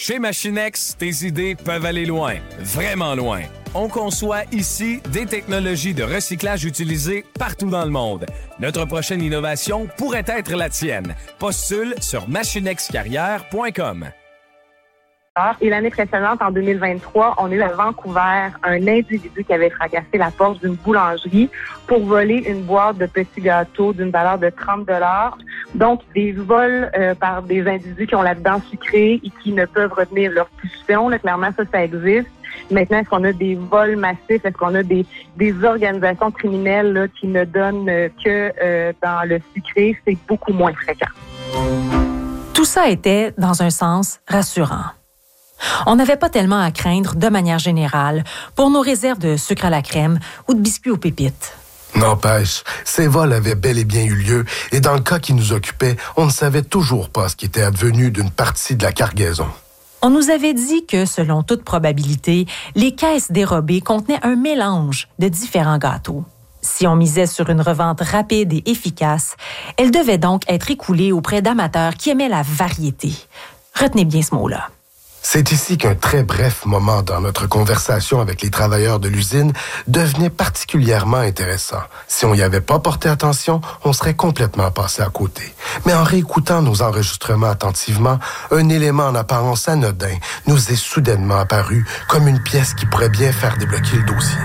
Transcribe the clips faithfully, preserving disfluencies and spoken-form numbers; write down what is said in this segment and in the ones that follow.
Chez Machinex, tes idées peuvent aller loin, vraiment loin. On conçoit ici des technologies de recyclage utilisées partout dans le monde. Notre prochaine innovation pourrait être la tienne. Postule sur machinexcarrière point com. Et l'année précédente, en deux mille vingt-trois, on a eu à Vancouver un individu qui avait fracassé la porte d'une boulangerie pour voler une boîte de petits gâteaux d'une valeur de trente dollars. Donc, des vols euh, par des individus qui ont la dent sucrée et qui ne peuvent retenir leur pulsion. Là, clairement, ça, ça existe. Maintenant, est-ce qu'on a des vols massifs? Est-ce qu'on a des, des organisations criminelles là, qui ne donnent euh, que euh, dans le sucré? C'est beaucoup moins fréquent. Tout ça était, dans un sens, rassurant. On n'avait pas tellement à craindre, de manière générale, pour nos réserves de sucre à la crème ou de biscuits aux pépites. N'empêche, ces vols avaient bel et bien eu lieu, et dans le cas qui nous occupait, on ne savait toujours pas ce qui était advenu d'une partie de la cargaison. On nous avait dit que, selon toute probabilité, les caisses dérobées contenaient un mélange de différents gâteaux. Si on misait sur une revente rapide et efficace, elles devaient donc être écoulées auprès d'amateurs qui aimaient la variété. Retenez bien ce mot-là. C'est ici qu'un très bref moment dans notre conversation avec les travailleurs de l'usine devenait particulièrement intéressant. Si on n'y avait pas porté attention, on serait complètement passé à côté. Mais en réécoutant nos enregistrements attentivement, un élément en apparence anodin nous est soudainement apparu comme une pièce qui pourrait bien faire débloquer le dossier.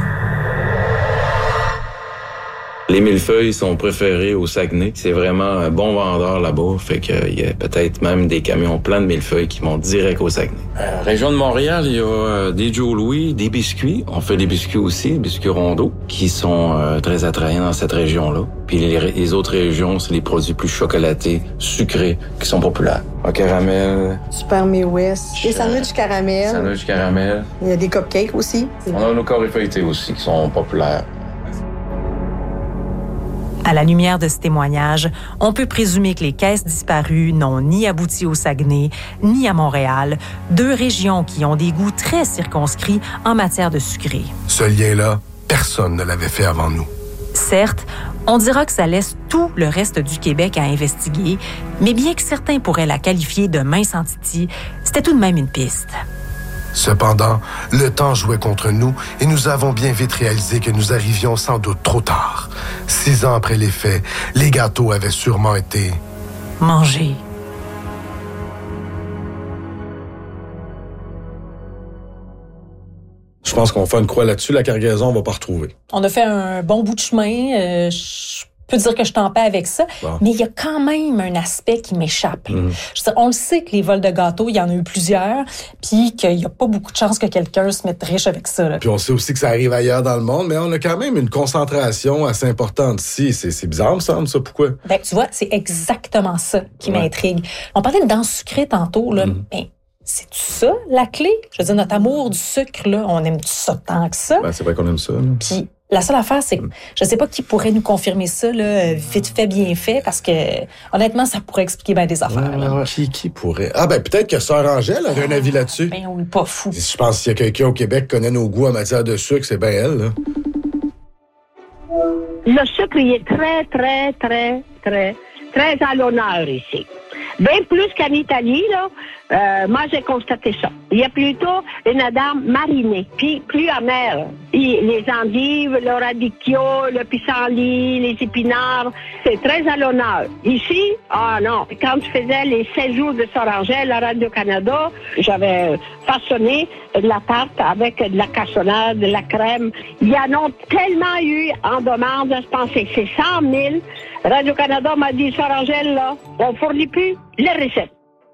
Les millefeuilles sont préférés au Saguenay. C'est vraiment un bon vendeur là-bas. Fait qu'il y a peut-être même des camions pleins de millefeuilles qui vont direct au Saguenay. Euh, région de Montréal, il y a euh, des Joe Louis, des biscuits. On fait des biscuits aussi, des biscuits rondeaux, qui sont euh, très attrayants dans cette région-là. Puis les, les autres régions, c'est les produits plus chocolatés, sucrés, qui sont populaires. Un caramel. Super May West. Des sandwichs caramel. Sandwichs caramel. Il y a des cupcakes aussi. On a nos carrés feuilletés aussi, qui sont populaires. À la lumière de ce témoignage, on peut présumer que les caisses disparues n'ont ni abouti au Saguenay, ni à Montréal, deux régions qui ont des goûts très circonscrits en matière de sucré. Ce lien-là, personne ne l'avait fait avant nous. Certes, on dira que ça laisse tout le reste du Québec à investiguer, mais bien que certains pourraient la qualifier de mince en titi, c'était tout de même une piste. Cependant, le temps jouait contre nous et nous avons bien vite réalisé que nous arrivions sans doute trop tard. Six ans après les faits, les gâteaux avaient sûrement été... mangés. Je pense qu'on va faire une croix là-dessus. La cargaison, on va pas retrouver. On a fait un bon bout de chemin. Euh, je peux dire que je suis en paix avec ça. Bon. Mais il y a quand même un aspect qui m'échappe. Mmh. Je veux dire, on le sait que les vols de gâteaux, il y en a eu plusieurs, puis qu'il n'y a pas beaucoup de chances que quelqu'un se mette riche avec ça. Là. Puis on sait aussi que ça arrive ailleurs dans le monde, mais on a quand même une concentration assez importante ici. C'est, c'est bizarre, me semble, ça. Pourquoi? Ben, tu vois, c'est exactement ça qui ouais. m'intrigue. On parlait de dents sucrées tantôt, là. Mmh. Ben, c'est-tu ça, la clé? Je veux dire, notre amour du sucre, là, on aime ça tant que ça. Ben, c'est vrai qu'on aime ça. Puis la seule affaire, c'est que je sais pas qui pourrait nous confirmer ça, là, vite fait, bien fait, parce que, honnêtement, ça pourrait expliquer bien des affaires. Là. Qui, qui pourrait? Ah, ben, peut-être que Sœur Angèle aurait un avis là-dessus. Ben, on n'est pas fou. Je pense qu'il y a quelqu'un au Québec qui connaît nos goûts en matière de sucre, c'est bien elle, là. Le sucre, il est très, très, très, très, très à l'honneur ici. Bien plus qu'en Italie, là, euh, moi, j'ai constaté ça. Il y a plutôt une dame marinée, puis plus amère. Et les endives, le radicchio, le pissenlit, les épinards, c'est très à l'honneur. Ici, ah non. Quand je faisais les seize jours de Sœur Angèle à Radio-Canada, j'avais façonné de la tarte avec de la cassonade, de la crème. Il y en a tellement eu en demande, je pensais que c'est cent mille. Radio-Canada m'a dit, Sœur Angèle, là, on fournit plus les recettes.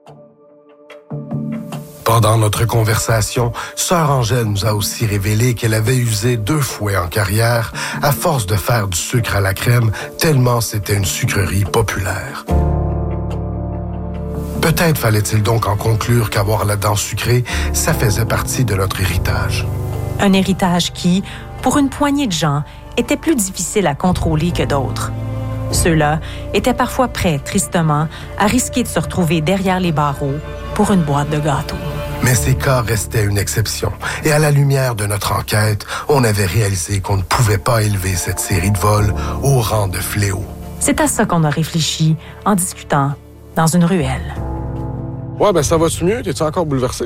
Pendant notre conversation, Sœur Angèle nous a aussi révélé qu'elle avait usé deux fouets en carrière à force de faire du sucre à la crème, tellement c'était une sucrerie populaire. Peut-être fallait-il donc en conclure qu'avoir la dent sucrée, ça faisait partie de notre héritage. Un héritage qui, pour une poignée de gens, était plus difficile à contrôler que d'autres. Ceux-là étaient parfois prêts, tristement, à risquer de se retrouver derrière les barreaux pour une boîte de gâteaux. Mais ces cas restaient une exception. Et à la lumière de notre enquête, on avait réalisé qu'on ne pouvait pas élever cette série de vols au rang de fléau. C'est à ça qu'on a réfléchi en discutant dans une ruelle. Ouais, ben ça va-tu mieux? T'es-tu encore bouleversé?